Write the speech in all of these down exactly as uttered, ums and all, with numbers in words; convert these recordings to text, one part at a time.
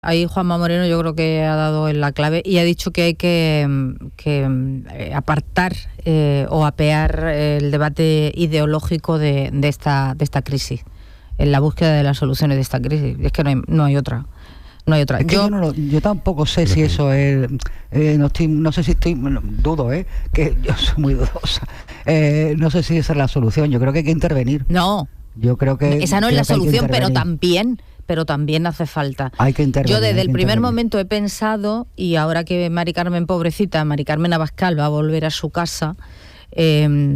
Ahí Juanma Moreno yo creo que ha dado en la clave y ha dicho que hay que, que apartar eh, o apear el debate ideológico de, de, esta, de esta crisis, en la búsqueda de las soluciones de esta crisis. Es que no hay, no hay otra. No hay otra. Es que yo, yo, no lo, yo tampoco sé si eso es, eh, no, estoy, no sé si estoy, bueno, dudo, ¿eh? Que yo soy muy dudosa. Eh, no sé si esa es la solución, yo creo que hay que intervenir. No. Yo creo que... Esa no es la solución, pero también... pero también hace falta. Hay que intervenir. Yo desde el primer intervenir. momento he pensado, y ahora que Mari Carmen, pobrecita, Mari Carmen Abascal va a volver a su casa, eh,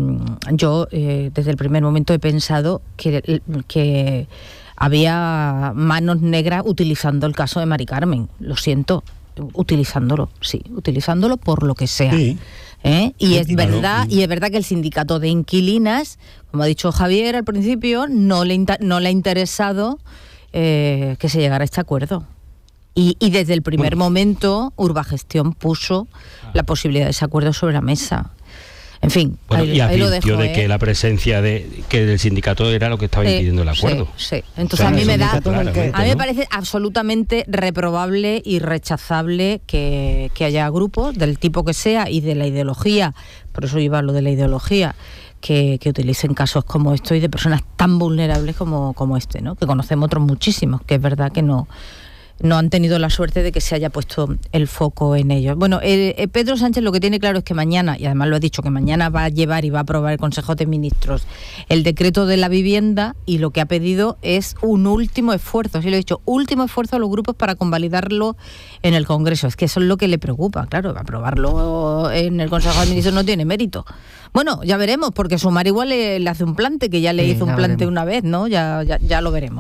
yo eh, desde el primer momento he pensado que, que había manos negras utilizando el caso de Mari Carmen. Lo siento, utilizándolo, sí, utilizándolo por lo que sea. Sí. ¿Eh? Y sí, es claro. verdad, y es verdad que el sindicato de inquilinas, como ha dicho Javier al principio, no le, no le ha interesado Eh, que se llegara a este acuerdo. Y, y desde el primer bueno. momento Urbagestión puso ah. la posibilidad de ese acuerdo sobre la mesa. En fin, bueno, ahí, y ahí lo advirtió dejo, de ¿eh? que la presencia de que del sindicato era lo que estaba impidiendo el acuerdo. Sí, sí. Entonces o sea, a mí me da claramente, a mí me parece absolutamente reprobable y rechazable que, que haya grupos del tipo que sea y de la ideología, por eso iba lo de la ideología, Que, que utilicen casos como esto y de personas tan vulnerables como, como este, ¿no? Que conocemos otros muchísimos, que es verdad que no, no han tenido la suerte de que se haya puesto el foco en ellos. Bueno, eh, eh, Pedro Sánchez lo que tiene claro es que mañana, y además lo ha dicho, que mañana va a llevar y va a aprobar el Consejo de Ministros el decreto de la vivienda, y lo que ha pedido es un último esfuerzo, sí lo he dicho, último esfuerzo a los grupos para convalidarlo en el Congreso. Es que eso es lo que le preocupa, claro, aprobarlo en el Consejo de Ministros no tiene mérito. Bueno, ya veremos, porque Sumar igual le, le hace un plante, que ya le sí, hizo un plante veremos. una vez, ¿no? Ya, ya, ya lo veremos.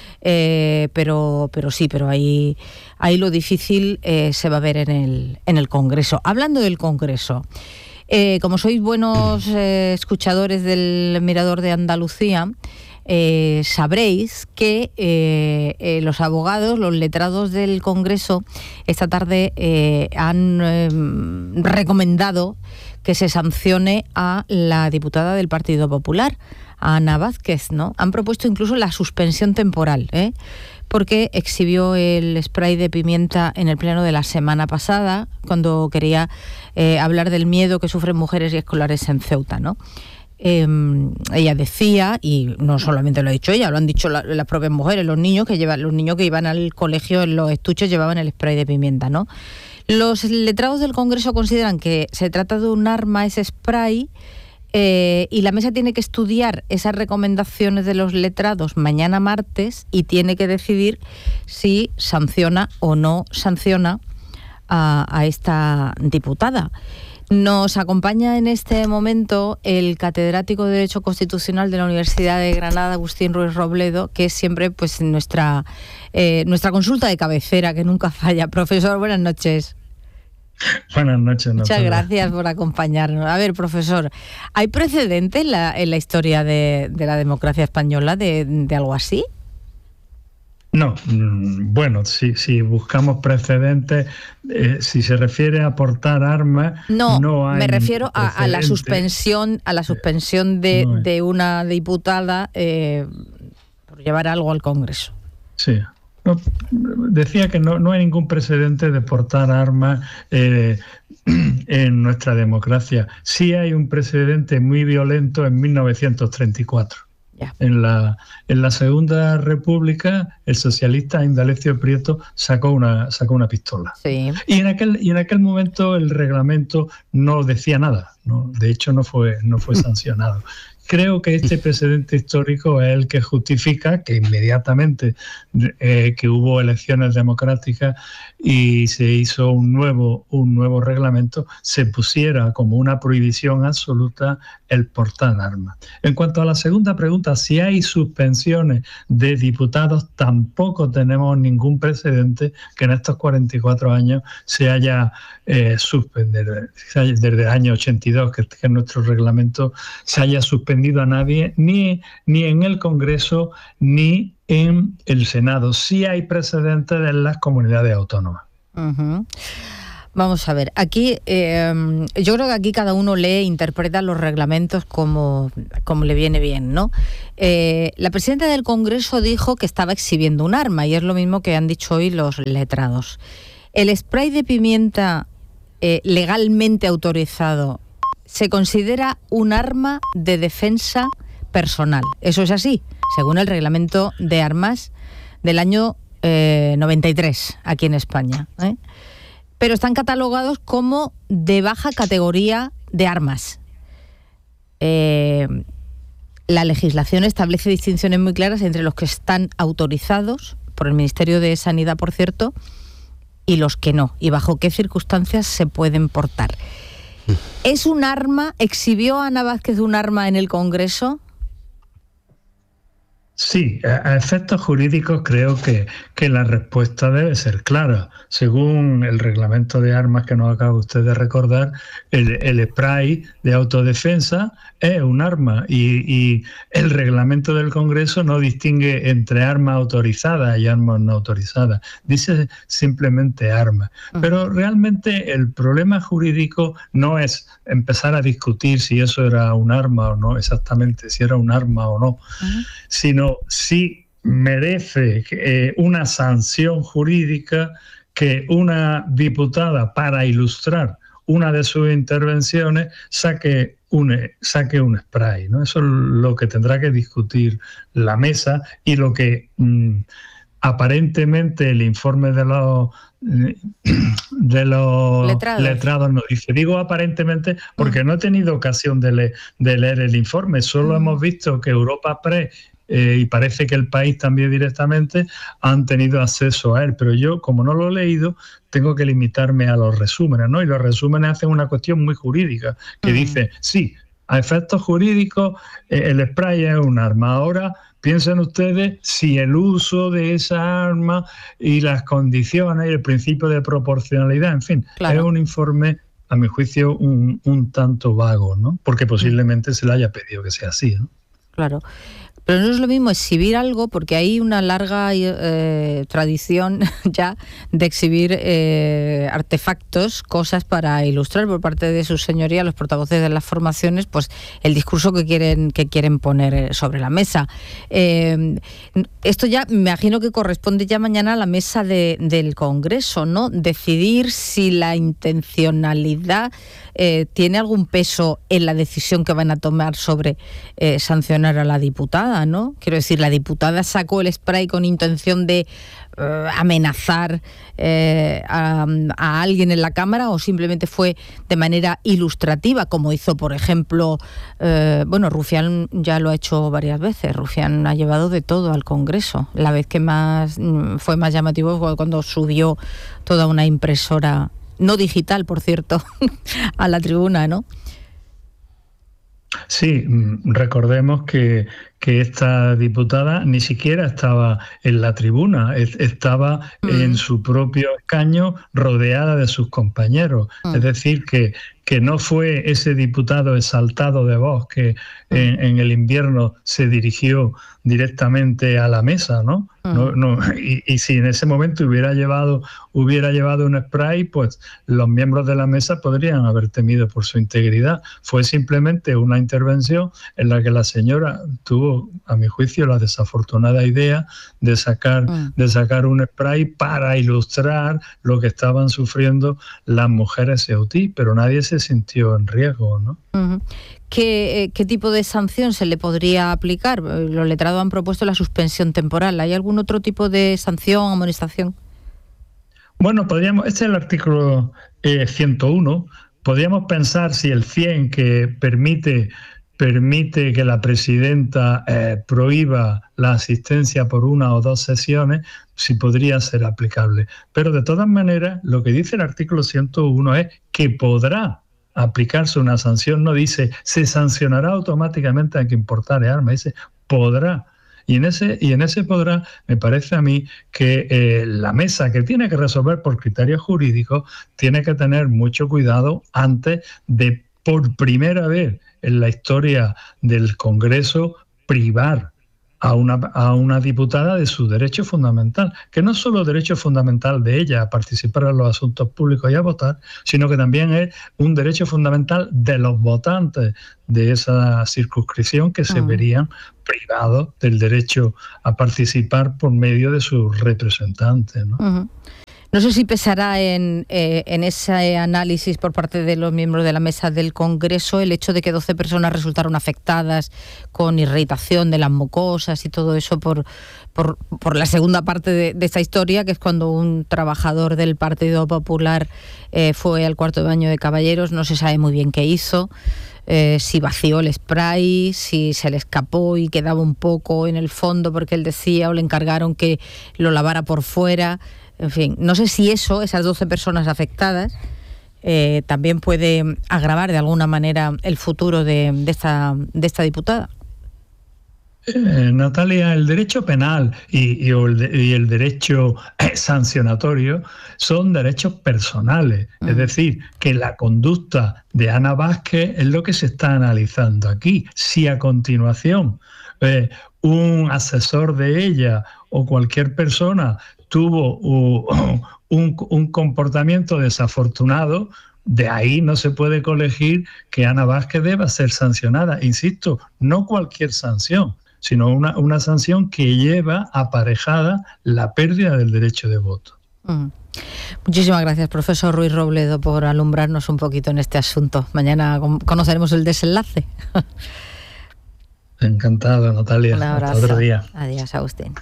Eh, pero, pero sí, pero ahí, ahí lo difícil eh, se va a ver en el, en el Congreso. Hablando del Congreso, eh, como sois buenos eh, escuchadores del Mirador de Andalucía, eh, sabréis que eh, eh, los abogados, los letrados del Congreso, esta tarde eh, han eh, recomendado que se sancione a la diputada del Partido Popular, a Ana Vázquez, ¿no? Han propuesto incluso la suspensión temporal, ¿eh? Porque exhibió el spray de pimienta en el pleno de la semana pasada, cuando quería eh, hablar del miedo que sufren mujeres y escolares en Ceuta, ¿no? Eh, ella decía, y no solamente lo ha dicho ella, lo han dicho la, las propias mujeres, los niños que llevan, los niños que iban al colegio en los estuches llevaban el spray de pimienta, ¿no? Los letrados del Congreso consideran que se trata de un arma, ese spray, eh, y la mesa tiene que estudiar esas recomendaciones de los letrados mañana martes y tiene que decidir si sanciona o no sanciona a, a esta diputada. Nos acompaña en este momento el catedrático de Derecho Constitucional de la Universidad de Granada, Agustín Ruiz Robledo, que es siempre pues nuestra, eh, nuestra consulta de cabecera, que nunca falla. Profesor, buenas noches. Buenas noches. Muchas no gracias por acompañarnos. A ver, profesor, ¿hay precedentes en la, en la historia de, de la democracia española de, de algo así? No, bueno, si, si buscamos precedentes, eh, si se refiere a portar armas, no, no hay me refiero a, a la suspensión, a la suspensión de, no de una diputada eh, por llevar algo al Congreso. Sí. No, decía que no, no hay ningún precedente de portar armas eh, en nuestra democracia. Sí hay un precedente muy violento en mil novecientos treinta y cuatro. Yeah. En la, en la Segunda República, el socialista Indalecio Prieto sacó una, sacó una pistola. Sí. Y en aquel, y en aquel momento el reglamento no decía nada, ¿no? De hecho no fue, no fue sancionado. Creo que este precedente histórico es el que justifica que inmediatamente eh, que hubo elecciones democráticas y se hizo un nuevo, un nuevo reglamento, se pusiera como una prohibición absoluta el portar armas. En cuanto a la segunda pregunta, si hay suspensiones de diputados, tampoco tenemos ningún precedente que en estos cuarenta y cuatro años se haya eh, suspendido, desde el año ochenta y dos, que, que es nuestro reglamento, se haya suspendido a nadie, ni, ni en el Congreso, ni en el Senado. Sí hay precedentes en las comunidades autónomas. Uh-huh. Vamos a ver, aquí eh, yo creo que aquí cada uno lee e interpreta los reglamentos como, como le viene bien, ¿no? Eh, la presidenta del Congreso dijo que estaba exhibiendo un arma y es lo mismo que han dicho hoy los letrados. El spray de pimienta eh, legalmente autorizado se considera un arma de defensa personal. Eso es así, según el reglamento de armas del año eh, noventa y tres aquí en España, ¿eh? Pero están catalogados como de baja categoría de armas. Eh, la legislación establece distinciones muy claras entre los que están autorizados por el Ministerio de Sanidad, por cierto, y los que no, y bajo qué circunstancias se pueden portar. ¿Es un arma? ¿Exhibió Ana Vázquez un arma en el Congreso? Sí, a efectos jurídicos creo que, que la respuesta debe ser clara. Según el reglamento de armas que nos acaba usted de recordar, el, el spray de autodefensa es un arma y, y el reglamento del Congreso no distingue entre armas autorizadas y armas no autorizadas. Dice simplemente armas. Pero realmente el problema jurídico no es empezar a discutir si eso era un arma o no, exactamente si era un arma o no, uh-huh. sino si merece eh, una sanción jurídica que una diputada, para ilustrar una de sus intervenciones, saque un, saque un spray, ¿no? Eso es lo que tendrá que discutir la mesa y lo que mmm, aparentemente el informe de los de los letrados. letrados nos dice. Digo aparentemente porque mm. no he tenido ocasión de, le, de leer el informe, solo mm. hemos visto que Europa Press Eh, y parece que el país también directamente han tenido acceso a él, pero yo, como no lo he leído, tengo que limitarme a los resúmenes, ¿no? Y los resúmenes hacen una cuestión muy jurídica, que uh-huh. dice, sí, a efectos jurídicos eh, el spray es un arma. Ahora piensen ustedes si el uso de esa arma y las condiciones y el principio de proporcionalidad, en fin, claro. es un informe, a mi juicio, un, un tanto vago, ¿no? Porque posiblemente uh-huh. se le haya pedido que sea así, ¿no? Claro. Pero no es lo mismo exhibir algo, porque hay una larga eh, tradición ya de exhibir eh, artefactos, cosas para ilustrar por parte de sus señorías, los portavoces de las formaciones, pues el discurso que quieren que quieren poner sobre la mesa. Eh, esto ya me imagino que corresponde ya mañana a la mesa de, del Congreso, ¿no? Decidir si la intencionalidad eh, tiene algún peso en la decisión que van a tomar sobre eh, sancionar a la diputada, ¿no? Quiero decir, la diputada sacó el spray con intención de eh, amenazar eh, a, a alguien en la Cámara, o simplemente fue de manera ilustrativa, como hizo, por ejemplo, eh, bueno, Rufián ya lo ha hecho varias veces. Rufián ha llevado de todo al Congreso. La vez que más fue más llamativo fue cuando subió toda una impresora, no digital, por cierto, a la tribuna, ¿no? Sí, recordemos que, que esta diputada ni siquiera estaba en la tribuna, estaba mm. en su propio escaño rodeada de sus compañeros. Mm. Es decir, que, que no fue ese diputado exaltado de voz que mm. en, en el invierno se dirigió directamente a la mesa, ¿no? Mm. no, no y, y si en ese momento hubiera llevado, hubiera llevado un spray, pues los miembros de la mesa podrían haber temido por su integridad. Fue simplemente una intervención en la que la señora tuvo, a mi juicio, la desafortunada idea de sacar, mm. de sacar un spray para ilustrar lo que estaban sufriendo las mujeres ceutí, pero nadie se sintió en riesgo, ¿no? Uh-huh. ¿Qué, ¿Qué tipo de sanción se le podría aplicar? Los letrados han propuesto la suspensión temporal. ¿Hay algún otro tipo de sanción, amonestación? Bueno, podríamos, este es el artículo eh, ciento uno. Podríamos pensar si el cien, que permite, permite que la presidenta eh, prohíba la asistencia por una o dos sesiones, si podría ser aplicable. Pero de todas maneras, lo que dice el artículo ciento uno es que podrá aplicarse una sanción. No dice se sancionará automáticamente a quien portare armas, dice podrá. Y en ese y en ese podrá, me parece a mí que eh, la mesa, que tiene que resolver por criterios jurídicos, tiene que tener mucho cuidado antes de, por primera vez en la historia del Congreso, privar a una, a una diputada de su derecho fundamental, que no es solo derecho fundamental de ella a participar en los asuntos públicos y a votar, sino que también es un derecho fundamental de los votantes de esa circunscripción que se uh-huh. verían privados del derecho a participar por medio de sus representantes, ¿no? Uh-huh. No sé si pesará en, eh, en ese análisis por parte de los miembros de la mesa del Congreso el hecho de que doce personas resultaron afectadas con irritación de las mucosas y todo eso por, por, por la segunda parte de, de esta historia, que es cuando un trabajador del Partido Popular eh, fue al cuarto de baño de Caballeros. No se sabe muy bien qué hizo. Eh, si vació el spray, si se le escapó y quedaba un poco en el fondo porque él decía, o le encargaron que lo lavara por fuera. En fin, no sé si eso, esas doce personas afectadas, eh, también puede agravar de alguna manera el futuro de, de, esta, de esta diputada. Eh, Natalia, el derecho penal y, y, el, y el derecho sancionatorio son derechos personales. Mm. Es decir, que la conducta de Ana Vázquez es lo que se está analizando aquí. Si a continuación eh, un asesor de ella o cualquier persona tuvo uh, un, un comportamiento desafortunado, de ahí no se puede colegir que Ana Vázquez deba ser sancionada. Insisto, no cualquier sanción, sino una, una sanción que lleva aparejada la pérdida del derecho de voto. Mm. Muchísimas gracias, profesor Ruiz Robledo, por alumbrarnos un poquito en este asunto. Mañana conoceremos el desenlace. Encantado, Natalia. Un abrazo. Hasta otro día. Adiós, Agustín.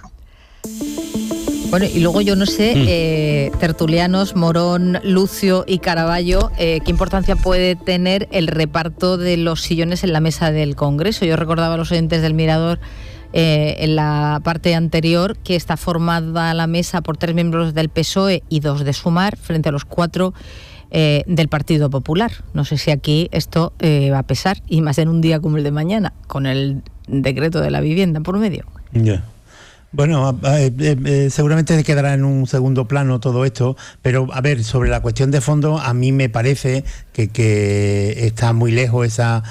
Bueno, y luego yo no sé, mm. eh, tertulianos, Morón, Lucio y Caraballo, eh, ¿qué importancia puede tener el reparto de los sillones en la mesa del Congreso? Yo recordaba a los oyentes del Mirador eh, en la parte anterior que está formada la mesa por tres miembros del P S O E y dos de Sumar, frente a los cuatro eh, del Partido Popular. No sé si aquí esto eh, va a pesar, y más en un día como el de mañana, con el decreto de la vivienda por medio. Ya. Yeah. Bueno, eh, eh, seguramente quedará en un segundo plano todo esto, pero a ver, sobre la cuestión de fondo, a mí me parece que, que está muy lejos esa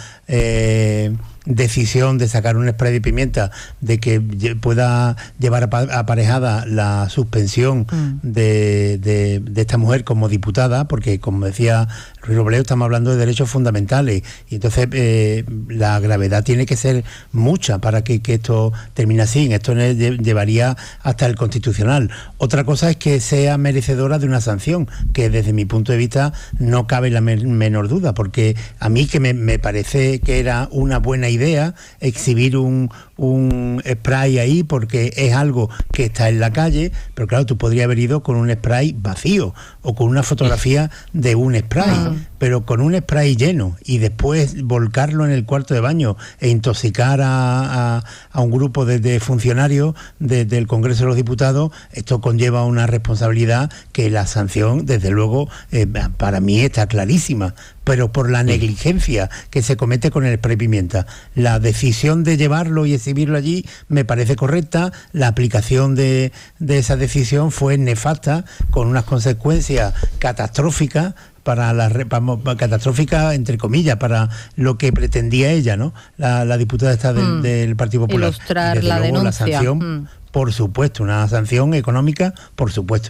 eh, decisión de sacar un spray de pimienta, de que pueda llevar aparejada la suspensión mm. de, de, de esta mujer como diputada, porque como decía Ruiz Robledo, estamos hablando de derechos fundamentales, y entonces eh, la gravedad tiene que ser mucha para que, que esto termine así. Esto llevaría hasta el Constitucional. Otra cosa es que sea merecedora de una sanción, que desde mi punto de vista no cabe la menor duda, porque a mí que me, me parece que era una buena idea exhibir un, un spray ahí, porque es algo que está en la calle, pero claro, tú podrías haber ido con un spray vacío o con una fotografía de un spray, uh-huh. pero con un spray lleno y después volcarlo en el cuarto de baño e intoxicar a, a, a un grupo de, de funcionarios de, del Congreso de los Diputados, esto conlleva una responsabilidad que la sanción, desde luego, eh, para mí está clarísima, pero por la negligencia que se comete con el spray pimienta. La decisión de llevarlo y exhibirlo allí me parece correcta, la aplicación de, de esa decisión fue nefasta, con unas consecuencias catastróficas, para la vamos, catastrófica entre comillas para lo que pretendía ella, ¿no? La, la diputada esta del, mm. del Partido Popular. Ilustrar la luego, denuncia. La sanción, mm. por supuesto, una sanción económica, por supuesto.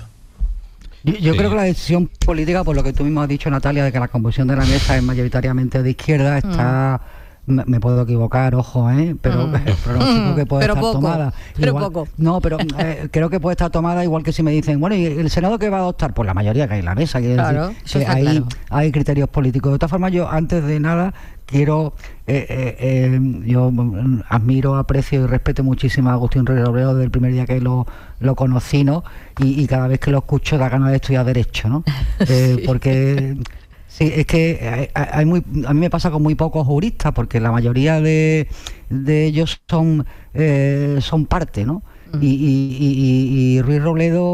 Yo, yo sí. creo que la decisión política, por lo que tú mismo has dicho, Natalia, de que la composición de la mesa es mayoritariamente de izquierda, está... Mm. Me puedo equivocar, ojo, ¿eh? pero mm. el pronóstico que puede pero estar poco, tomada. Pero igual, poco. No, pero eh, creo que puede estar tomada igual que si me dicen, bueno, ¿y el Senado qué va a adoptar? Pues la mayoría que hay en la mesa. Claro, decir, que hay, claro. hay criterios políticos. De todas formas, yo antes de nada quiero, eh, eh, eh, yo admiro, aprecio y respeto muchísimo a Agustín Ruiz Robledo desde el primer día que lo, lo conocí, ¿no? Y, y cada vez que lo escucho da ganas de estudiar Derecho, ¿no? Eh, sí. Porque... Sí, es que hay, hay muy, a mí me pasa con muy pocos juristas, porque la mayoría de, de ellos son, eh, son parte, ¿no? Uh-huh. Y, y, y, y Ruiz Robledo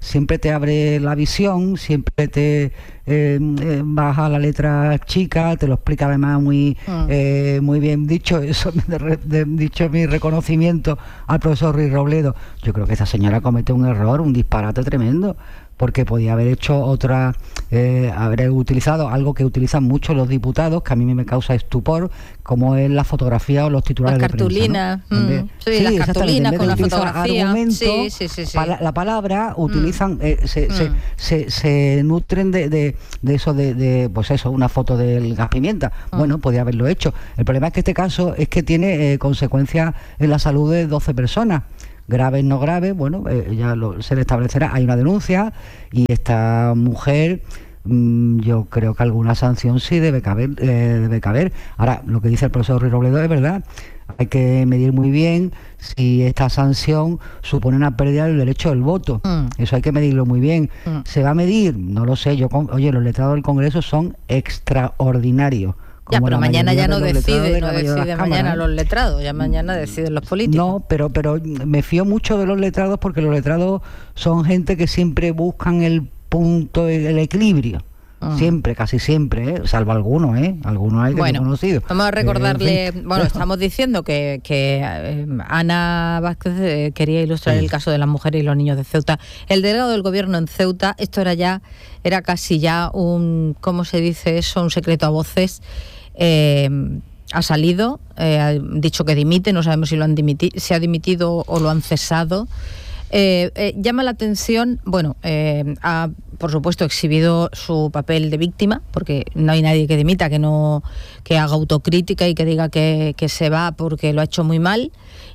siempre te abre la visión, siempre te eh, eh, baja la letra chica, te lo explica además muy mm. eh, muy bien dicho. Eso de, de, dicho mi reconocimiento al profesor Ruiz Robledo. Yo creo que esta señora comete un error, un disparate tremendo, porque podía haber hecho otra, eh, haber utilizado algo que utilizan mucho los diputados, que a mí me causa estupor, como es la fotografía o los titulares las cartulinas, de prensa, ¿no? mm, sí, sí, las cartulinas con la fotografía, sí, sí, sí, sí. Para la palabra utilizan, mm. eh, se, mm. se, se, se nutren de, de, de eso, de, de, pues eso, una foto del gas pimienta. Mm. Bueno, podía haberlo hecho. El problema es que este caso es que tiene eh, consecuencias en la salud de doce personas. Graves, no graves, bueno, eh, ya lo, se le establecerá. Hay una denuncia y esta mujer, mmm, yo creo que alguna sanción sí debe caber, eh, debe caber. Ahora, lo que dice el profesor Ruiz Robledo es verdad. Hay que medir muy bien si esta sanción supone una pérdida del derecho del voto. Mm. Eso hay que medirlo muy bien. Mm. ¿Se va a medir? No lo sé. Yo, oye, los letrados del Congreso son extraordinarios. Ya, pero mañana ya no decide, no decide mañana los letrados, ya mañana deciden los políticos. No, pero pero me fío mucho de los letrados, porque los letrados son gente que siempre buscan el punto, el equilibrio. Uh-huh. Siempre, casi siempre, ¿eh? Salvo algunos, ¿eh? Algunos hay que bueno, ser conocidos. Vamos a recordarle, eh, en fin. Bueno, estamos diciendo que, que eh, Ana Vázquez eh, quería ilustrar sí. el caso de las mujeres y los niños de Ceuta. El delegado del gobierno en Ceuta, esto era ya, era casi ya un, ¿cómo se dice eso? Un secreto a voces. Eh, ha salido, eh, ha dicho que dimite, no sabemos si lo han dimitido, si ha dimitido o lo han cesado. Eh, eh, llama la atención, bueno, eh, ha por supuesto exhibido su papel de víctima, porque no hay nadie que dimita, que no, que haga autocrítica y que diga que, que se va porque lo ha hecho muy mal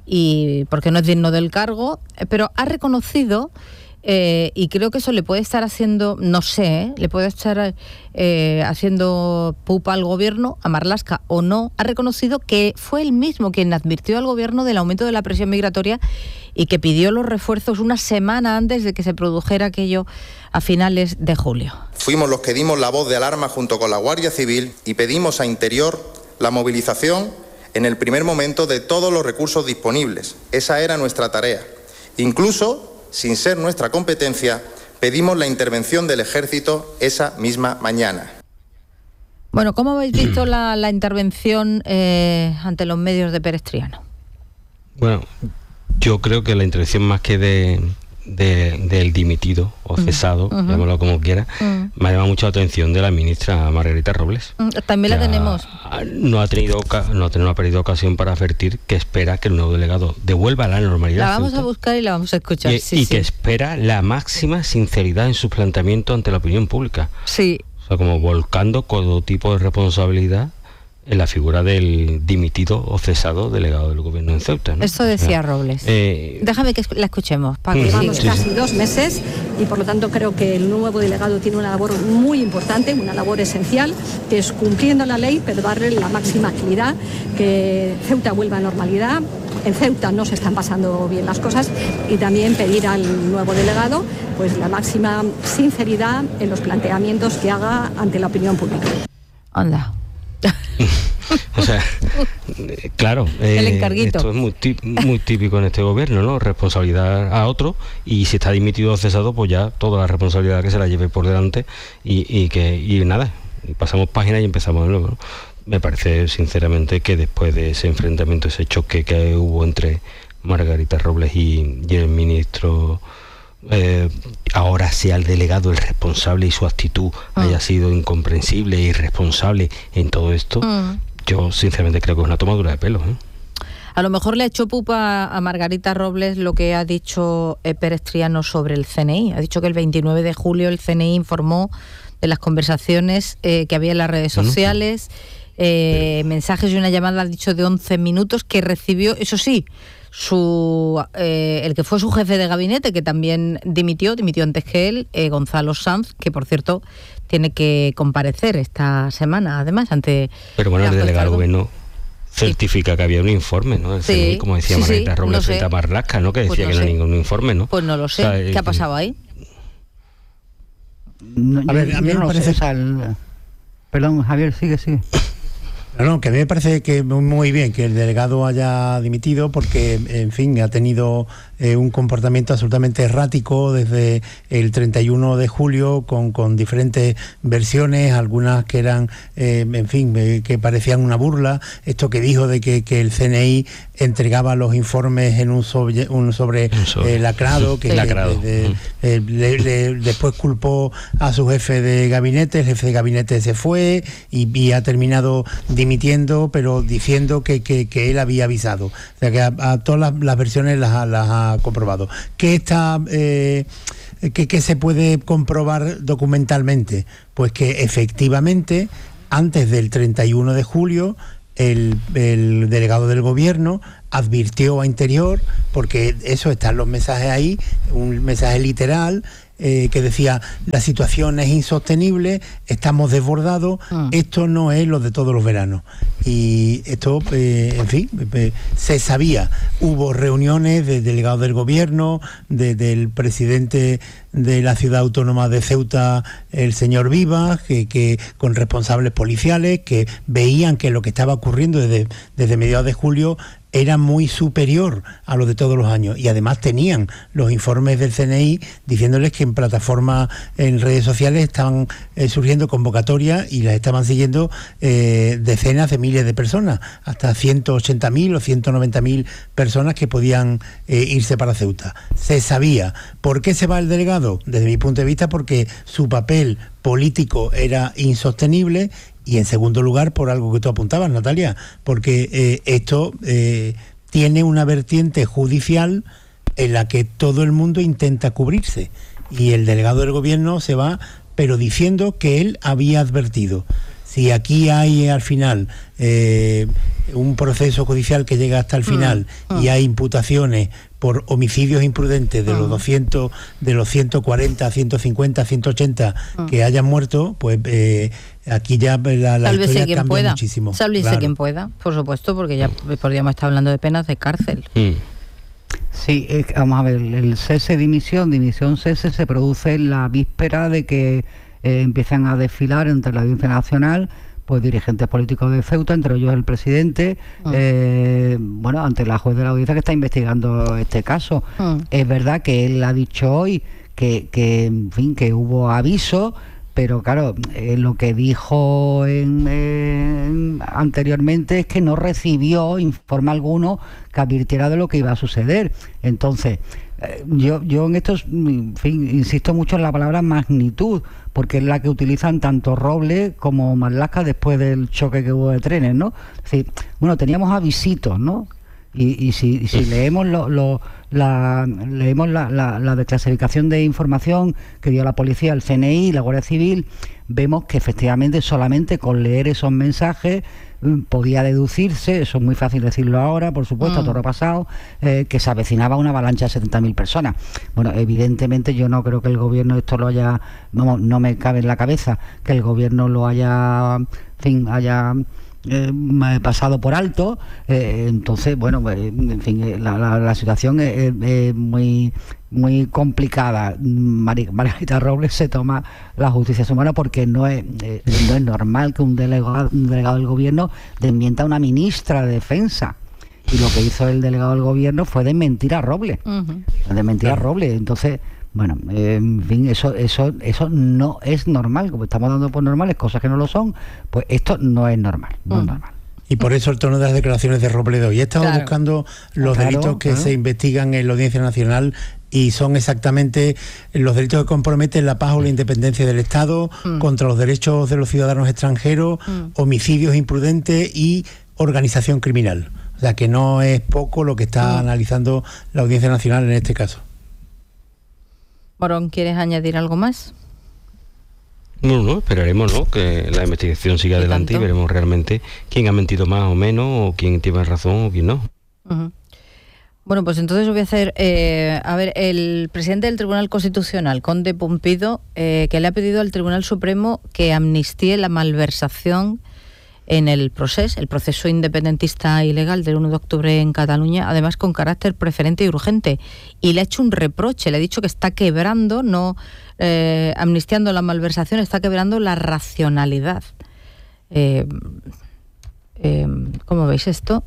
y porque no es digno del cargo, pero ha reconocido. Eh, y creo que eso le puede estar haciendo, no sé, ¿eh? le puede estar eh, haciendo pupa al gobierno, a Marlaska o no, ha reconocido que fue él mismo quien advirtió al gobierno del aumento de la presión migratoria y que pidió los refuerzos una semana antes de que se produjera aquello a finales de julio. Fuimos los que dimos la voz de alarma junto con la Guardia Civil y pedimos a Interior la movilización en el primer momento de todos los recursos disponibles. Esa era nuestra tarea. Incluso, sin ser nuestra competencia, pedimos la intervención del Ejército esa misma mañana. Bueno, ¿cómo habéis visto la, la intervención eh, ante los medios de Pérez Triano? Bueno, yo creo que la intervención, más que de, de del dimitido o cesado, uh-huh. llámalo como quiera, uh-huh. me ha llamado mucho la atención de la ministra Margarita Robles. Uh, también la tenemos. No ha tenido no, no ha perdido ocasión para advertir que espera que el nuevo delegado devuelva la normalidad. La vamos Ceuta, a buscar y la vamos a escuchar. Y, sí, y sí. que espera la máxima sinceridad en su planteamiento ante la opinión pública. Sí. O sea, como volcando todo tipo de responsabilidad en la figura del dimitido o cesado delegado del gobierno en Ceuta, ¿no? Esto decía o sea, Robles. Eh, Déjame que la escuchemos. Para que Llevamos sí, casi sí. dos meses y por lo tanto creo que el nuevo delegado tiene una labor muy importante, una labor esencial, que es cumpliendo la ley, pero darle la máxima agilidad, que Ceuta vuelva a normalidad. En Ceuta no se están pasando bien las cosas y también pedir al nuevo delegado pues la máxima sinceridad en los planteamientos que haga ante la opinión pública. Anda. O sea, claro, eh, el encarguito. Esto es muy, muy típico en este gobierno, ¿no? Responsabilidad a otro, y si está dimitido o cesado, pues ya toda la responsabilidad que se la lleve por delante y, y que y nada, y pasamos página y empezamos de nuevo, ¿no? Me parece sinceramente que después de ese enfrentamiento, ese choque que hubo entre Margarita Robles y, y el ministro, eh, ahora sea el delegado el responsable y su actitud ah. haya sido incomprensible e irresponsable en todo esto, mm. yo sinceramente creo que es una tomadura de pelo, ¿eh? A lo mejor le ha hecho pupa a Margarita Robles lo que ha dicho eh, Pérez Triano sobre el C N I. Ha dicho que el veintinueve de julio el C N I informó de las conversaciones eh, que había en las redes sociales, eh, mensajes y una llamada, ha dicho, de once minutos que recibió, eso sí, su eh, el que fue su jefe de gabinete, que también dimitió, dimitió antes que él, eh, Gonzalo Sanz, que por cierto tiene que comparecer esta semana, además, ante... Pero bueno, el delegado del gobierno certifica sí. que había un informe, ¿no? El sí. C N I, como decía sí, Margarita sí, Robles no frente a Marlaska, ¿no? Que decía pues no que no sé. Era ningún informe, ¿no? Pues no lo sé. O sea, ¿qué ha pasado ahí? No, a ver, a mí no me parece... Sé, el... Perdón, Javier, sigue, sigue. No, no, que a mí me parece que muy bien que el delegado haya dimitido porque, en fin, ha tenido eh, un comportamiento absolutamente errático desde el treinta y uno de julio con, con diferentes versiones, algunas que eran, eh, en fin, eh, que parecían una burla. Esto que dijo de que, que el C N I entregaba los informes en un sobre, un sobre, sobre. Eh, lacrado, que, sí. lacrado. que de, eh, le, le, después culpó a su jefe de gabinete, el jefe de gabinete se fue y, y ha terminado dimitiendo, pero diciendo que, que, que él había avisado. O sea, que a, a todas las, las versiones las, las ha comprobado. ¿Qué está... Eh, ¿qué, qué se puede comprobar documentalmente? Pues que efectivamente, antes del treinta y uno de julio, el, el delegado del gobierno advirtió a Interior, porque eso están los mensajes ahí, un mensaje literal, Eh, que decía: la situación es insostenible, estamos desbordados, ah. esto no es lo de todos los veranos. Y esto, eh, en fin, eh, se sabía. Hubo reuniones de delegados del gobierno, de, del presidente de la ciudad autónoma de Ceuta, el señor Vivas, que, que con responsables policiales que veían que lo que estaba ocurriendo desde, desde mediados de julio era muy superior a lo de todos los años, y además tenían los informes del C N I diciéndoles que en plataformas, en redes sociales estaban eh, surgiendo convocatorias y las estaban siguiendo eh, decenas de miles de personas, hasta ciento ochenta mil o ciento noventa mil personas que podían eh, irse para Ceuta. Se sabía. ¿Por qué se va el delegado? Desde mi punto de vista, porque su papel político era insostenible. Y en segundo lugar, por algo que tú apuntabas, Natalia, porque eh, esto eh, tiene una vertiente judicial en la que todo el mundo intenta cubrirse. Y el delegado del gobierno se va, pero diciendo que él había advertido. Si aquí hay al final eh, un proceso judicial que llega hasta el final mm, mm. y hay imputaciones por homicidios imprudentes de mm. los doscientos, de los ciento cuarenta, ciento cincuenta, ciento ochenta mm. que hayan muerto, pues eh, aquí ya la, la historia cambia pueda. muchísimo. Sálvese claro. quien pueda, por supuesto, porque ya podríamos estar hablando de penas de cárcel. Mm. Sí, eh, vamos a ver, el cese dimisión, dimisión cese se produce en la víspera de que eh, empiezan a desfilar entre la Audiencia Nacional pues dirigentes políticos de Ceuta, entre ellos el presidente, mm. eh, bueno, ante la juez de la audiencia que está investigando este caso. Mm. Es verdad que él ha dicho hoy que, que en fin, que hubo aviso, pero claro, eh, lo que dijo en, en, anteriormente es que no recibió informe alguno que advirtiera de lo que iba a suceder. Entonces, eh, yo, yo en esto, en fin, insisto mucho en la palabra magnitud, porque es la que utilizan tanto Robles como Marlaska después del choque que hubo de trenes, ¿no? Es decir, bueno, teníamos avisitos, ¿no? Y, y si, y si leemos lo, lo, la leemos la, la, la desclasificación de información que dio la policía, el C N I, la Guardia Civil, vemos que efectivamente solamente con leer esos mensajes podía deducirse, eso es muy fácil decirlo ahora, por supuesto, mm. a todo repasado, eh, que se avecinaba una avalancha de setenta mil personas. Bueno, evidentemente yo no creo que el gobierno esto lo haya, vamos, no me cabe en la cabeza que el gobierno lo haya, en fin, haya Eh, pasado por alto, eh, entonces bueno, eh, en fin, eh, la, la, la situación es, es, es muy muy complicada. Mar Margarita Robles se toma la justicia humana porque no es eh, no es normal que un delegado, un delegado del gobierno desmienta a una ministra de defensa, y lo que hizo el delegado del gobierno fue desmentir a Robles, uh-huh. desmentir a Robles. Entonces bueno, eh, en fin, eso eso eso no es normal. Como estamos dando por normales cosas que no lo son, pues esto no es normal, no mm. es normal. Y por eso el tono de las declaraciones de Robledo. Y he estado claro. buscando los claro, delitos que claro. se investigan en la Audiencia Nacional, y son exactamente los delitos que comprometen la paz o la independencia del Estado, mm. contra los derechos de los ciudadanos extranjeros, mm. homicidios imprudentes y organización criminal. O sea que no es poco lo que está mm. analizando la Audiencia Nacional en este caso. Morón, ¿quieres añadir algo más? No, no, esperaremos, ¿no?, que la investigación siga adelante y veremos realmente quién ha mentido más o menos, o quién tiene razón o quién no. Uh-huh. Bueno, pues entonces voy a hacer, eh, a ver, el presidente del Tribunal Constitucional, Conde Pumpido, eh, que le ha pedido al Tribunal Supremo que amnistíe la malversación en el proceso, el proceso independentista ilegal del uno de octubre en Cataluña, además con carácter preferente y urgente. Y le ha hecho un reproche, le ha dicho que está quebrando, no eh, amnistiando la malversación, está quebrando la racionalidad. Eh, Eh, ¿Cómo veis esto?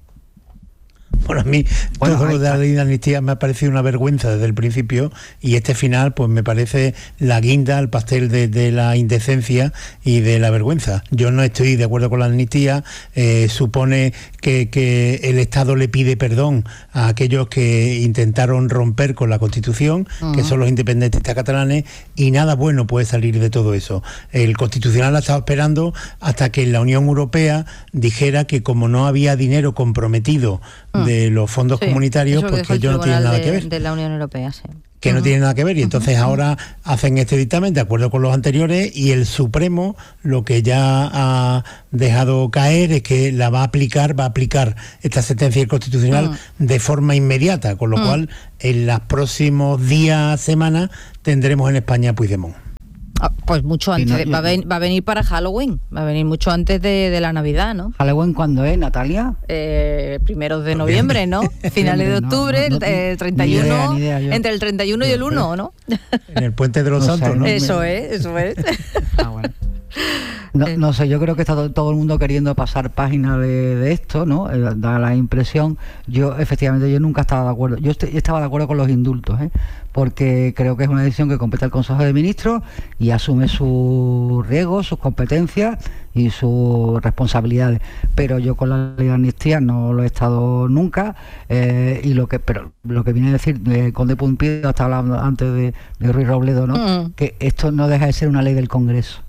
Bueno, a mí bueno, todo hay, lo de la ley de amnistía me ha parecido una vergüenza desde el principio, y este final pues me parece la guinda al pastel de, de la indecencia y de la vergüenza. Yo no estoy de acuerdo con la amnistía. Eh, supone que, que el Estado le pide perdón a aquellos que intentaron romper con la Constitución, uh-huh. que son los independentistas catalanes, y nada bueno puede salir de todo eso. El Constitucional ha estado esperando hasta que la Unión Europea dijera que como no había dinero comprometido de los fondos sí, comunitarios, pues que ellos no tienen nada de, que ver. De la Unión Europea, sí. Que uh-huh. no tienen nada que ver, y entonces uh-huh. ahora hacen este dictamen de acuerdo con los anteriores, y el Supremo lo que ya ha dejado caer es que la va a aplicar, va a aplicar esta sentencia constitucional uh-huh. de forma inmediata, con lo uh-huh. cual en los próximos días, semanas, tendremos en España Puigdemont. Ah, pues mucho antes, no, de, va, a ven, va a venir para Halloween, va a venir mucho antes de, de la Navidad, ¿no? ¿Halloween cuándo es, Natalia? Eh, primeros de noviembre, ¿no? Finales de octubre, no, no, no, el treinta y uno, ni idea, ni idea, entre el treinta y uno y el uno, ¿no? En el Puente de los no Santos, sé, ¿no? Eso es, eso es. Ah, bueno. No, no sé, yo creo que está todo, todo el mundo queriendo pasar página de, de esto, ¿no? Eh, da la impresión. Yo, efectivamente, yo nunca estaba de acuerdo. Yo est- estaba de acuerdo con los indultos, ¿eh? Porque creo que es una decisión que compete al Consejo de Ministros y asume sus riesgos, sus competencias y sus responsabilidades. Pero yo con la ley de amnistía no lo he estado nunca, eh, y lo que pero lo que viene a decir eh, Conde Pumpido, estaba hablando antes de, de Ruiz Robledo, ¿no? Mm. Que esto no deja de ser una ley del Congreso.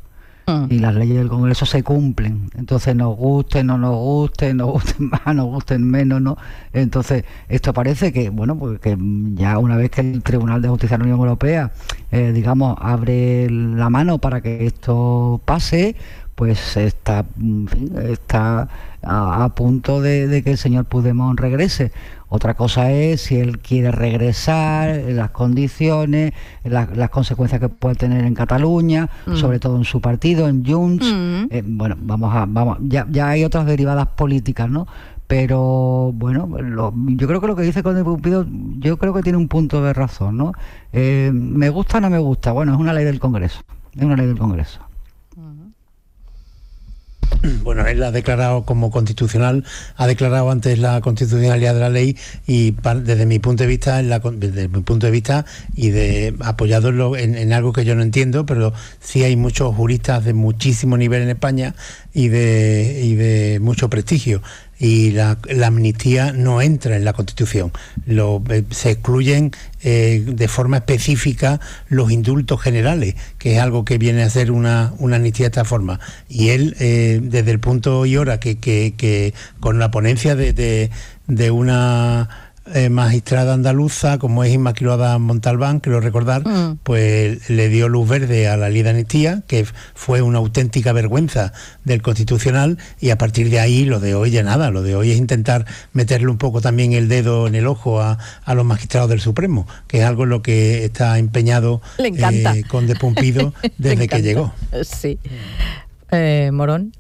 Y las leyes del Congreso se cumplen, entonces nos gusten, no nos gusten, nos gusten más, nos gusten menos, ¿no? Entonces esto parece que, bueno, pues que ya una vez que el Tribunal de Justicia de la Unión Europea, eh, digamos, abre la mano para que esto pase, pues está, en fin, está a, a punto de, de que el señor Puigdemont regrese. Otra cosa es si él quiere regresar, las condiciones, las, las consecuencias que puede tener en Cataluña, mm. sobre todo en su partido, en Junts. Mm. Eh, bueno, vamos a, vamos, ya, ya hay otras derivadas políticas, ¿no? Pero bueno, lo, yo creo que lo que dice Conde Pumpido, yo creo que tiene un punto de razón, ¿no? Eh, me gusta o no me gusta, bueno, es una ley del Congreso, es una ley del Congreso. Bueno, él ha declarado como constitucional, ha declarado antes la constitucionalidad de la ley, y desde mi punto de vista, en la, desde mi punto de vista y de apoyado en, lo, en, en algo que yo no entiendo, pero sí hay muchos juristas de muchísimo nivel en España y de, y de mucho prestigio. Y la, la amnistía no entra en la Constitución. Lo, eh, se excluyen eh, de forma específica los indultos generales, que es algo que viene a ser una, una amnistía de esta forma. Y él, eh, desde el punto y hora que, que, que con la ponencia de, de, de una eh, magistrada andaluza como es Inmaculada Montalbán, creo recordar, mm. pues le dio luz verde a la ley de amnistía, que fue una auténtica vergüenza del Constitucional, y a partir de ahí lo de hoy ya nada, lo de hoy es intentar meterle un poco también el dedo en el ojo a, a los magistrados del Supremo, que es algo en lo que está empeñado eh, Conde Pumpido desde que llegó. Sí. Eh, Morón.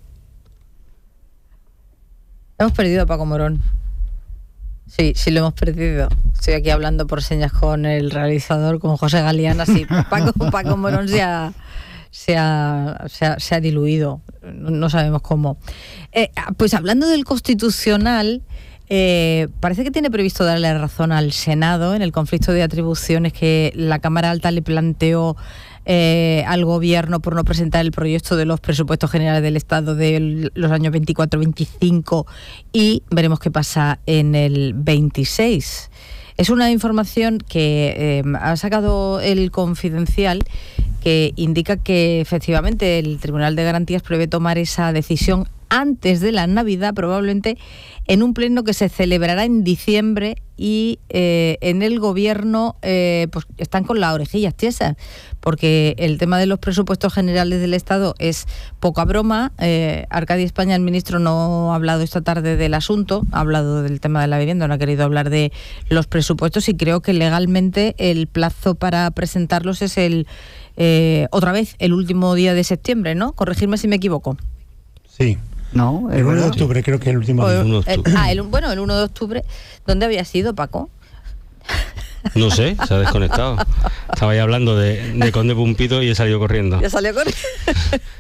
Hemos perdido a Paco Morón. Sí, sí lo hemos perdido. Estoy aquí hablando por señas con el realizador, con José Galeana. Sí, Paco, Paco Morón se ha, se ha, se ha, se ha diluido. No, no sabemos cómo. Eh, pues hablando del Constitucional, eh, parece que tiene previsto darle razón al Senado en el conflicto de atribuciones que la Cámara Alta le planteó Eh, al gobierno por no presentar el proyecto de los presupuestos generales del Estado de los años veinticuatro veinticinco, y veremos qué pasa en el veintiséis. Es una información que eh, ha sacado el Confidencial, que indica que efectivamente el Tribunal de Garantías prevé tomar esa decisión antes de la Navidad, probablemente en un pleno que se celebrará en diciembre, y eh, en el gobierno eh, pues están con las orejillas tiesas, porque el tema de los presupuestos generales del Estado es poca broma. eh, Arcadio España, el ministro, no ha hablado esta tarde del asunto, ha hablado del tema de la vivienda, no ha querido hablar de los presupuestos, y creo que legalmente el plazo para presentarlos es el eh, otra vez el último día de septiembre, ¿no? Corregirme si me equivoco. Sí. No, el uno de octubre, creo que es el último día. El, el, ah, el, bueno, el uno de octubre. ¿Dónde había sido, Paco? No sé, se ha desconectado. Estaba ahí hablando de, de Conde Pumpido y he salido corriendo. Ya salió corriendo.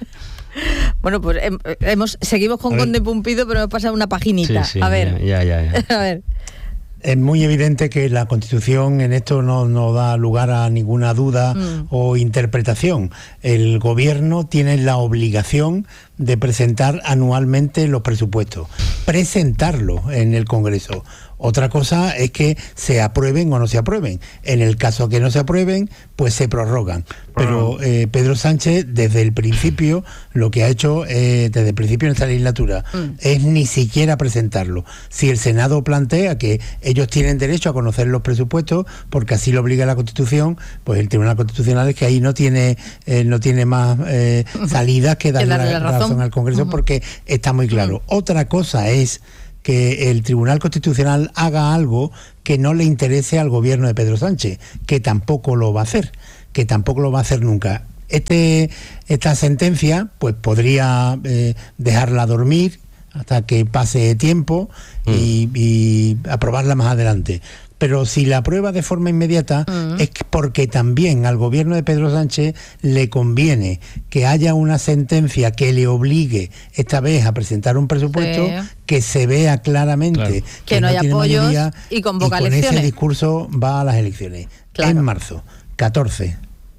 Bueno, pues hemos, seguimos con Conde Pumpido, pero hemos pasado una paginita. Sí, sí, a ver. Ya, ya, ya. A ver. Es muy evidente que la Constitución en esto no, no da lugar a ninguna duda mm. o interpretación. El Gobierno tiene la obligación de presentar anualmente los presupuestos, presentarlos en el Congreso. Otra cosa es que se aprueben o no se aprueben. En el caso que no se aprueben, pues se prorrogan. Pero eh, Pedro Sánchez, desde el principio, lo que ha hecho eh, desde el principio en esta legislatura mm. es ni siquiera presentarlo. Si el Senado plantea que ellos tienen derecho a conocer los presupuestos, porque así lo obliga la Constitución, pues el Tribunal Constitucional es que ahí no tiene eh, no tiene más eh, salidas que darle, darle la, la razón. razón al Congreso, uh-huh. porque está muy claro. Uh-huh. Otra cosa es que el Tribunal Constitucional haga algo que no le interese al gobierno de Pedro Sánchez, que tampoco lo va a hacer, que tampoco lo va a hacer nunca. Este, esta sentencia pues podría eh, dejarla dormir hasta que pase tiempo mm. y, y aprobarla más adelante. Pero si la aprueba de forma inmediata mm. es porque también al gobierno de Pedro Sánchez le conviene que haya una sentencia que le obligue esta vez a presentar un presupuesto sí. que se vea claramente claro. que, que no, no hay apoyos y convoca y con elecciones. Ese discurso va a las elecciones claro. en marzo, catorce.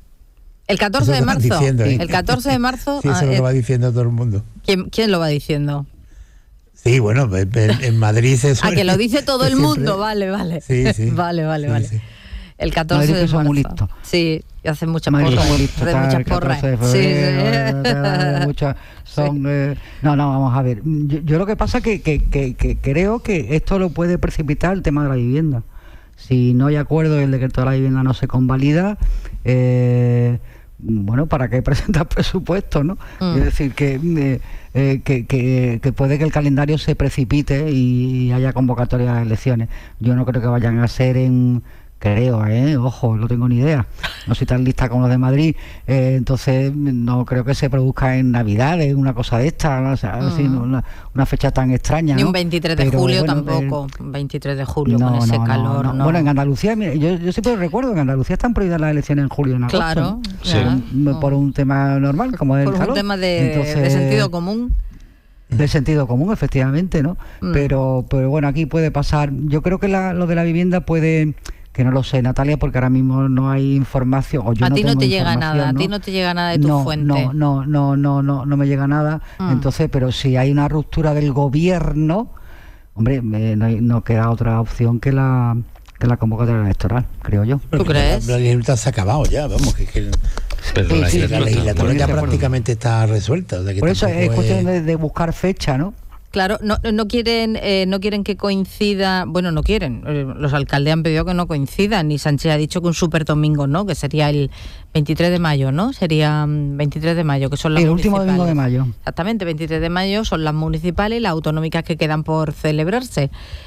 El catorce de marzo. Diciendo, ¿eh? El catorce de marzo. Sí, eso ah, lo va diciendo todo el mundo. ¿Quién, quién lo va diciendo? Sí, bueno, en, en Madrid se suele... Ah, que lo dice todo el siempre... mundo, vale, vale. Sí, sí. vale, vale, sí, vale. Sí. El catorce de marzo. Muy listo. Sí, y hacen muchas porras. Hacen muchas porras. Sí, sí. Muchas son... Eh, no, no, vamos a ver. Yo, yo lo que pasa es que, que, que, que creo que esto lo puede precipitar el tema de la vivienda. Si no hay acuerdo y el decreto de la vivienda no se convalida... Eh, bueno, ¿para qué presentar presupuestos, no? Mm. Es decir, que, eh, eh, que, que, que puede que el calendario se precipite y haya convocatoria de elecciones. Yo no creo que vayan a ser en... Creo, ¿eh? Ojo, no tengo ni idea. No soy tan lista como los de Madrid. Eh, entonces, no creo que se produzca en Navidades, una cosa de esta, ¿no? O sea, mm. así, una, una fecha tan extraña. Ni ¿no? un veintitrés de Pero, julio bueno, tampoco. Eh, veintitrés de julio no, con ese no, calor. No, no. No. Bueno, en Andalucía, mira, yo, yo siempre recuerdo que en Andalucía están prohibidas las elecciones en julio y en agosto. Claro. Sí. Por, por un tema normal, como es el Por calor. un tema de, Entonces, de sentido común. De sentido común, efectivamente, ¿no? Mm. Pero, pero bueno, aquí puede pasar. Yo creo que la, lo de la vivienda puede... que no lo sé, Natalia, porque ahora mismo no hay información. O yo a no ti no te llega ¿no? nada, a ti no te llega nada de tu no, fuente. No, no, no, no, no, no me llega nada. Mm. Entonces, pero si hay una ruptura del gobierno, hombre, me, no, no queda otra opción que la que la convocatoria electoral, creo yo. ¿Tú crees? La, la legislatura se ha acabado ya, vamos, que, que pero sí, la, sí, la legislatura ya sí, prácticamente está resuelta. O sea que por eso es es cuestión de, de buscar fecha, ¿no? Claro, no, no quieren eh, no quieren que coincida, bueno, no quieren, eh, los alcaldes han pedido que no coincidan y Sánchez ha dicho que un super domingo, ¿no? Que sería el veintitrés de mayo, ¿no? Sería veintitrés de mayo, que son las el municipales. último domingo de mayo. Exactamente, veintitrés de mayo son las municipales y las autonómicas que quedan por celebrarse.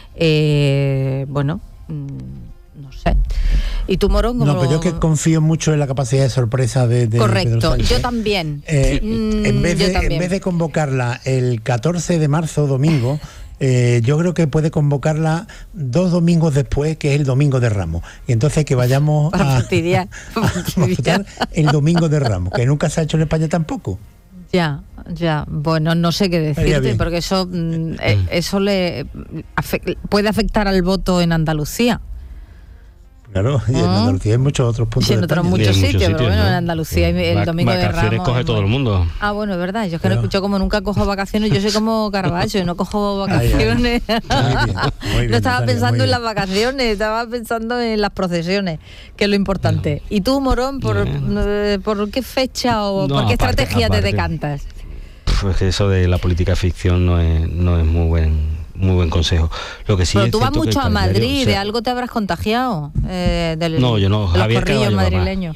Eh, bueno... Mmm, no sé. ¿Y tú, Morón? No, pero yo que confío mucho en la capacidad de sorpresa de, de Correcto, yo también. Eh, mm, en, vez de, yo también. En vez de convocarla el catorce de marzo, domingo, eh, yo creo que puede convocarla dos domingos después, que es el domingo de Ramos. Y entonces que vayamos a, a, a votar el domingo de Ramos, que nunca se ha hecho en España tampoco. Ya, ya. Bueno, no sé qué decirte, porque eso, mm, eh, eso le afect, puede afectar al voto en Andalucía. Claro, y en Andalucía hay muchos otros puntos. Sí, en otros muchos sitios, sitios, pero bueno, ¿no? En Andalucía sí. El domingo de Ramos. Vacaciones coge todo el mundo. Ah, bueno, es verdad. Yo es que pero... no escucho, como nunca cojo vacaciones, yo soy como Caravaggio, no cojo vacaciones. Ay, ay. Muy bien, muy bien, no estaba Natalia, pensando en las vacaciones, estaba pensando en las procesiones, que es lo importante. No. ¿Y tú, Morón, por, eh, por qué fecha o no, por qué aparte, estrategia aparte, te decantas? Pues que eso de la política ficción no es, no es muy buen... muy buen consejo. Lo que sí pero es tú vas mucho a Madrid, o sea, de algo te habrás contagiado. Eh, del, no, yo no. De Javier los corrillos madrileños.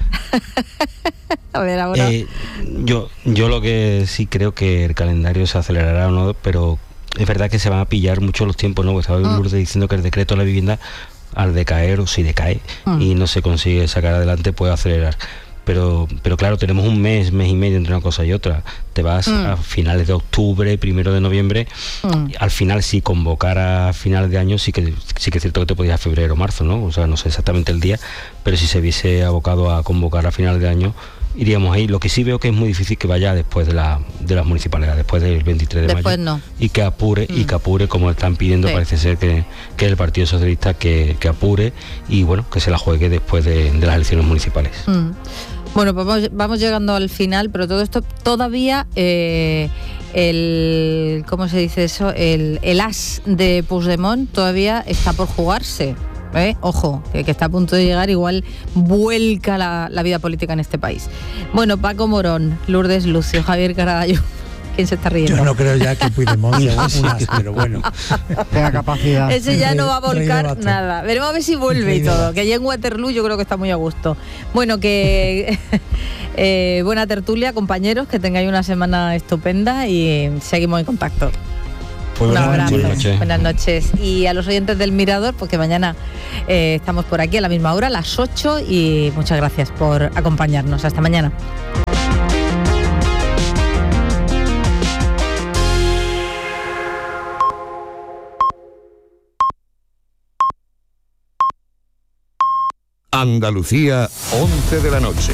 A ver, ahora. Eh, yo, yo lo que sí creo que el calendario se acelerará o no, pero es verdad que se van a pillar mucho los tiempos, ¿no? Porque estaba mm. Lourdes diciendo que el decreto de la vivienda, al decaer o si decae mm. y no se consigue sacar adelante, puede acelerar. Pero, pero claro, tenemos un mes, mes y medio entre una cosa y otra. Te vas mm. a finales de octubre, primero de noviembre. Mm. Al final, si convocara a finales de año, sí que sí que es cierto que te podías a febrero o marzo, ¿no? O sea, no sé exactamente el día, pero si se hubiese abocado a convocar a finales de año, iríamos ahí. Lo que sí veo que es muy difícil que vaya después de, la, de las municipales, después del veintitrés de después mayo. No. Y que apure, mm. y que apure, como están pidiendo, sí. Parece ser que, que el Partido Socialista que, que apure y bueno, que se la juegue después de, de las elecciones municipales. Mm. Bueno, pues vamos, vamos llegando al final, pero todo esto todavía, eh, el, ¿cómo se dice eso? El, el as de Puigdemont todavía está por jugarse. ¿Eh? Ojo, que, que está a punto de llegar, igual vuelca la, la vida política en este país. Bueno, Paco Morón, Lourdes Lucio, Javier Caraballo, ¿quién se está riendo? Yo no creo ya que Puigdemont sea un as, pero bueno. Tenga capacidad. Ese ya no va a volcar nada. Veremos a ver si vuelve y todo, que allí en Waterloo yo creo que está muy a gusto. Bueno, que eh, buena tertulia, compañeros, que tengáis una semana estupenda y seguimos en contacto. Pues un abrazo, buenas noches. Buenas noches. Y a los oyentes del Mirador, porque mañana eh, estamos por aquí a la misma hora, a las ocho, y muchas gracias por acompañarnos. Hasta mañana. Andalucía, once de la noche.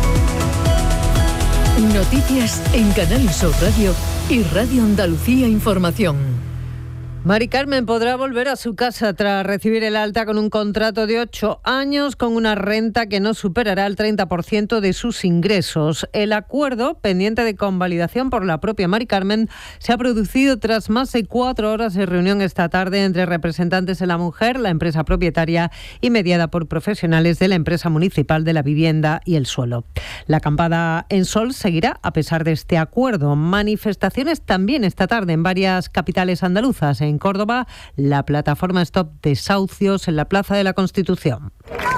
Noticias en Canal Sur Radio y Radio Andalucía Información. Mari Carmen podrá volver a su casa tras recibir el alta con un contrato de ocho años con una renta que no superará el treinta por ciento de sus ingresos. El acuerdo, pendiente de convalidación por la propia Mari Carmen, se ha producido tras más de cuatro horas de reunión esta tarde entre representantes de la mujer, la empresa propietaria y mediada por profesionales de la empresa municipal de la vivienda y el suelo. La acampada en Sol seguirá a pesar de este acuerdo. Manifestaciones también esta tarde en varias capitales andaluzas. En Córdoba, la plataforma Stop Desahucios en la Plaza de la Constitución.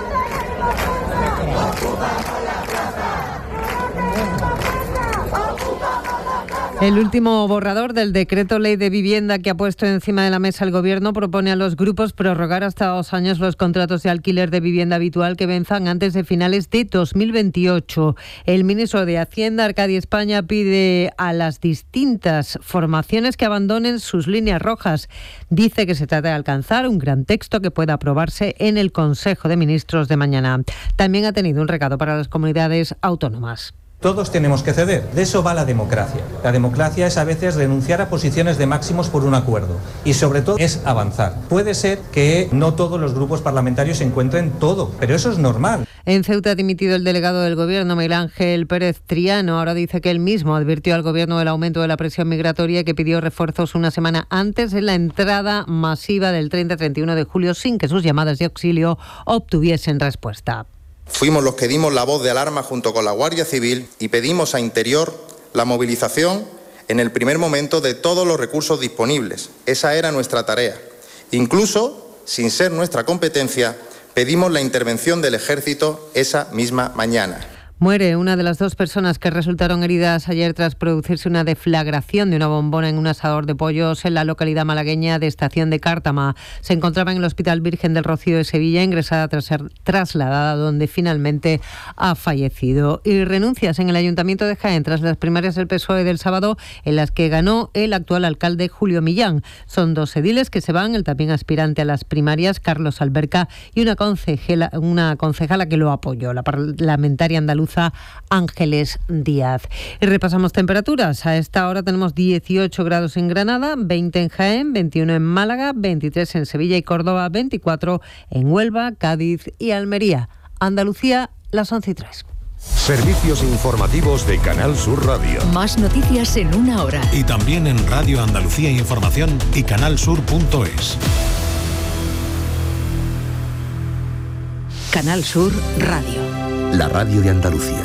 El último borrador del decreto ley de vivienda que ha puesto encima de la mesa el Gobierno propone a los grupos prorrogar hasta dos años los contratos de alquiler de vivienda habitual que venzan antes de finales de dos mil veintiocho. El ministro de Hacienda, Arcadio España, pide a las distintas formaciones que abandonen sus líneas rojas. Dice que se trata de alcanzar un gran texto que pueda aprobarse en el Consejo de Ministros de mañana. También ha tenido un recado para las comunidades autónomas. Todos tenemos que ceder, de eso va la democracia. La democracia es a veces renunciar a posiciones de máximos por un acuerdo y sobre todo es avanzar. Puede ser que no todos los grupos parlamentarios se encuentren todo, pero eso es normal. En Ceuta ha dimitido el delegado del Gobierno, Miguel Ángel Pérez Triano. Ahora dice que él mismo advirtió al Gobierno del aumento de la presión migratoria y que pidió refuerzos una semana antes de la entrada masiva del treinta a treinta y uno de julio sin que sus llamadas de auxilio obtuviesen respuesta. Fuimos los que dimos la voz de alarma junto con la Guardia Civil y pedimos a Interior la movilización en el primer momento de todos los recursos disponibles. Esa era nuestra tarea. Incluso, sin ser nuestra competencia, pedimos la intervención del Ejército esa misma mañana. Muere una de las dos personas que resultaron heridas ayer tras producirse una deflagración de una bombona en un asador de pollos en la localidad malagueña de Estación de Cártama. Se encontraba en el Hospital Virgen del Rocío de Sevilla, ingresada tras ser trasladada, donde finalmente ha fallecido. Y renuncias en el Ayuntamiento de Jaén tras las primarias del P S O E del sábado, en las que ganó el actual alcalde Julio Millán. Son dos ediles que se van, el también aspirante a las primarias, Carlos Alberca, y una concejala, una concejala que lo apoyó, la parlamentaria andaluza Ángeles Díaz. Y repasamos temperaturas. A esta hora tenemos dieciocho grados en Granada, veinte en Jaén, veintiuno en Málaga, veintitrés en Sevilla y Córdoba, veinticuatro en Huelva, Cádiz y Almería. Andalucía, las once y tres. Servicios informativos de Canal Sur Radio. Más noticias en una hora. Y también en Radio Andalucía Información y canalsur punto es. Canal Sur Radio. La radio de Andalucía.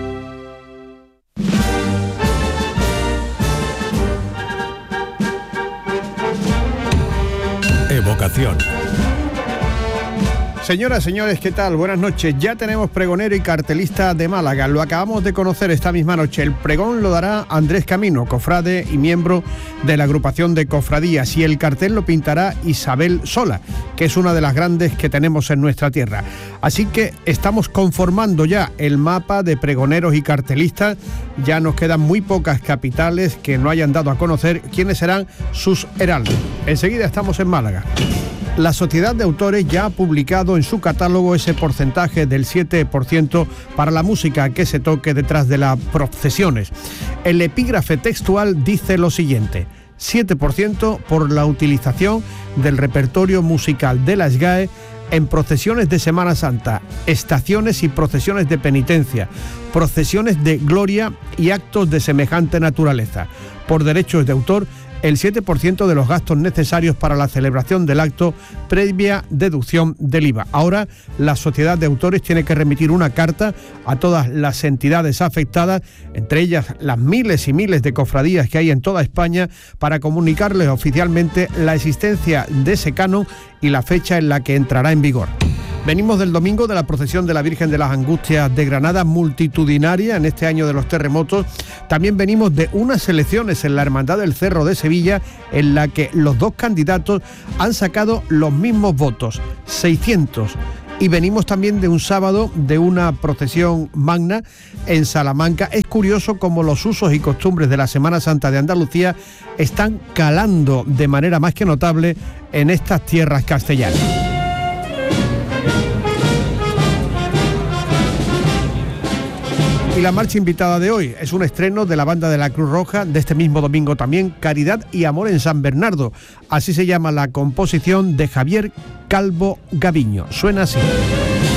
Evocación. Señoras, señores, ¿qué tal? Buenas noches. Ya tenemos pregonero y cartelista de Málaga. Lo acabamos de conocer esta misma noche. El pregón lo dará Andrés Camino, cofrade y miembro de la agrupación de cofradías. Y el cartel lo pintará Isabel Sola, que es una de las grandes que tenemos en nuestra tierra. Así que estamos conformando ya el mapa de pregoneros y cartelistas. Ya nos quedan muy pocas capitales que no hayan dado a conocer quiénes serán sus heraldos. Enseguida estamos en Málaga. La Sociedad de Autores ya ha publicado en su catálogo ese porcentaje del siete por ciento para la música que se toque detrás de las procesiones. El epígrafe textual dice lo siguiente: siete por ciento por la utilización del repertorio musical de la S G A E en procesiones de Semana Santa, estaciones y procesiones de penitencia, procesiones de gloria y actos de semejante naturaleza. Por derechos de autor, el siete por ciento de los gastos necesarios para la celebración del acto previa deducción del I V A. Ahora, la Sociedad de Autores tiene que remitir una carta a todas las entidades afectadas, entre ellas las miles y miles de cofradías que hay en toda España, para comunicarles oficialmente la existencia de ese canon y la fecha en la que entrará en vigor. Venimos del domingo de la procesión de la Virgen de las Angustias de Granada, multitudinaria en este año de los terremotos. También venimos de unas elecciones en la Hermandad del Cerro de Sevilla, en la que los dos candidatos han sacado los mismos votos, seiscientos. Y venimos también de un sábado de una procesión magna en Salamanca. Es curioso cómo los usos y costumbres de la Semana Santa de Andalucía están calando de manera más que notable en estas tierras castellanas. Y la marcha invitada de hoy es un estreno de la banda de la Cruz Roja de este mismo domingo también, Caridad y Amor en San Bernardo. Así se llama la composición de Javier Calvo Gaviño. Suena así.